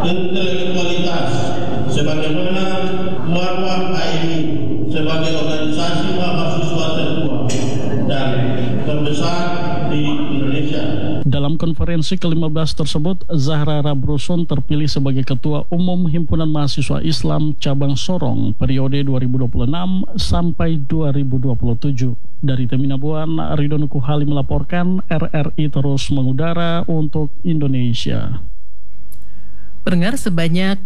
intelektualitas sebagaimana marwah HMI sebagai organisasi mahasiswa tertua dan terbesar di Indonesia. Dalam konferensi ke-15 tersebut, Zahra Rabrusun terpilih sebagai Ketua Umum Himpunan Mahasiswa Islam Cabang Sorong periode 2026 sampai 2027. Dari Teminabuan, Ridho Nukuhali melaporkan, RRI terus mengudara untuk Indonesia. Pendengar, sebanyak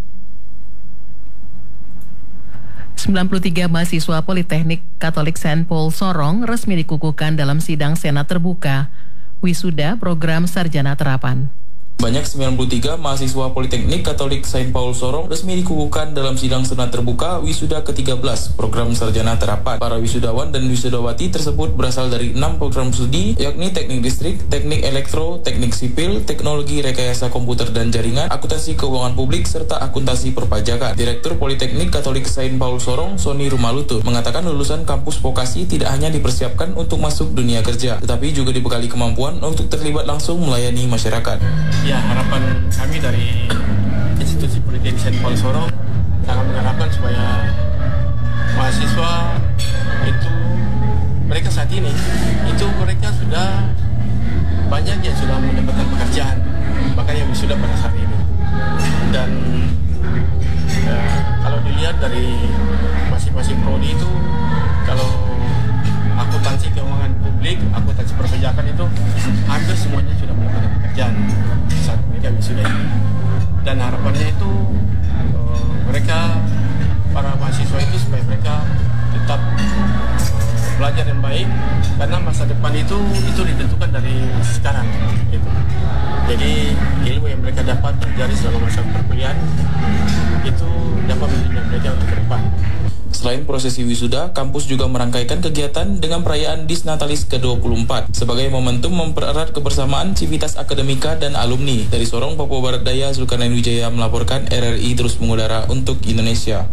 93 mahasiswa Politeknik Katolik Saint Paul Sorong resmi dikukuhkan dalam sidang Senat terbuka wisuda program sarjana terapan. Banyak 93 mahasiswa Politeknik Katolik Saint Paul Sorong resmi dikukuhkan dalam sidang senat terbuka wisuda ke-13 program sarjana terapan. Para wisudawan dan wisudawati tersebut berasal dari 6 program studi, yakni teknik listrik, teknik elektro, teknik sipil, teknologi rekayasa komputer dan jaringan, akuntansi keuangan publik, serta akuntansi perpajakan. Direktur Politeknik Katolik Saint Paul Sorong, Sony Rumalutu, mengatakan lulusan kampus vokasi tidak hanya dipersiapkan untuk masuk dunia kerja, tetapi juga dibekali kemampuan untuk terlibat langsung melayani masyarakat. Ya, harapan kami dari Institusi Politeknik Saint Paul Sorong sangat mengharapkan supaya mahasiswa itu mereka saat ini itu mereka sudah banyak yang sudah mendapatkan pekerjaan, bahkan yang sudah pada saat ini. Dan kalau dilihat dari masing-masing prodi itu, kalau akuntansi keuangan publik, akuntansi perpajakan itu hampir semuanya sudah mendapatkan pekerjaan saat mereka wisuda ini. Dan harapannya itu mereka, para mahasiswa itu, supaya mereka tetap belajar yang baik, karena masa depan itu ditentukan dari sekarang gitu. Jadi ilmu yang mereka dapat pelajari selama masa perkuliahan itu dapat menunjang mereka untuk ke depan. Selain prosesi wisuda, kampus juga merangkaikan kegiatan dengan perayaan Disnatalis ke-24 sebagai momentum mempererat kebersamaan civitas akademika dan alumni. Dari Sorong, Papua Barat Daya, Zulkarnain Wijaya melaporkan, RRI terus mengudara untuk Indonesia.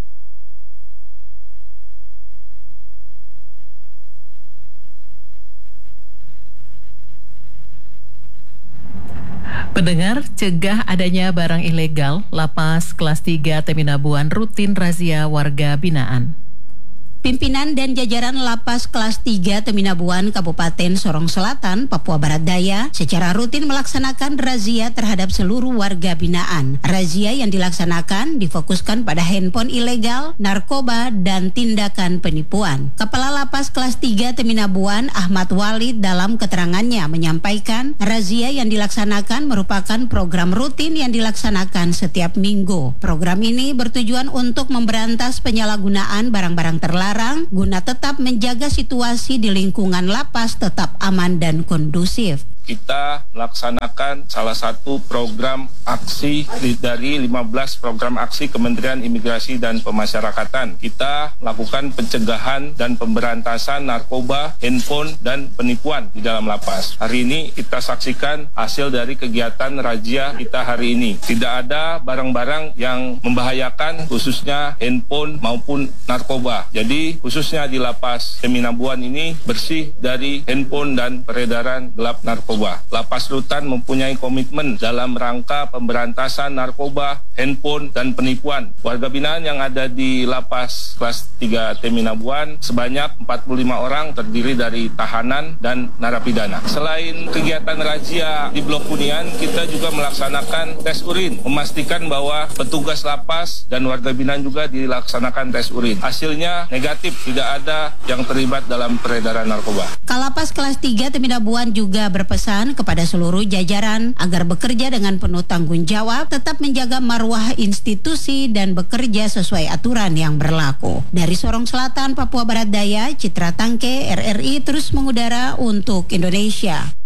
Pendengar, cegah adanya barang ilegal, Lapas Kelas 3 Teminabuan rutin razia warga binaan. Pimpinan dan jajaran Lapas Kelas 3 Teminabuan Kabupaten Sorong Selatan, Papua Barat Daya secara rutin melaksanakan razia terhadap seluruh warga binaan. Razia yang dilaksanakan difokuskan pada handphone ilegal, narkoba, dan tindakan penipuan. Kepala Lapas Kelas 3 Teminabuan Ahmad Walid dalam keterangannya menyampaikan razia yang dilaksanakan merupakan program rutin yang dilaksanakan setiap minggu. Program ini bertujuan untuk memberantas penyalahgunaan barang-barang terlarang guna tetap menjaga situasi di lingkungan lapas tetap aman dan kondusif. Kita melaksanakan salah satu program aksi dari 15 program aksi Kementerian Imigrasi dan Pemasyarakatan. Kita lakukan pencegahan dan pemberantasan narkoba, handphone, dan penipuan di dalam lapas. Hari ini kita saksikan hasil dari kegiatan razia kita hari ini. Tidak ada barang-barang yang membahayakan, khususnya handphone maupun narkoba. Jadi khususnya di lapas Teminabuan ini bersih dari handphone dan peredaran gelap narkoba. Lapas Rutan mempunyai komitmen dalam rangka pemberantasan narkoba, handphone, dan penipuan. Warga binaan yang ada di Lapas Kelas 3 Teminabuan sebanyak 45 orang terdiri dari tahanan dan narapidana. Selain kegiatan razia di Blok Hunian, kita juga melaksanakan tes urin, memastikan bahwa petugas lapas dan warga binaan juga dilaksanakan tes urin. Hasilnya negatif, tidak ada yang terlibat dalam peredaran narkoba. Kalapas Kelas 3 Teminabuan juga berpesan kepada seluruh jajaran agar bekerja dengan penuh tanggung jawab, tetap menjaga marwah institusi dan bekerja sesuai aturan yang berlaku. Dari Sorong Selatan, Papua Barat Daya, Citra Tangke, RRI terus mengudara untuk Indonesia.